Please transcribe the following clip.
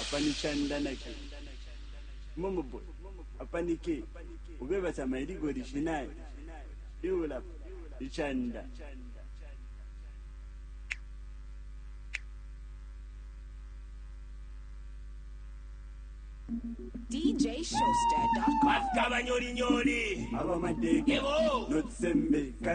Apanishanda nake. Momo boy. Apanike. Ugeva samaidi godi shinai. Yula. Ichanda. DJShowster.com. Mascava nyori nyori. Aba madeke. Evo. Not sembe.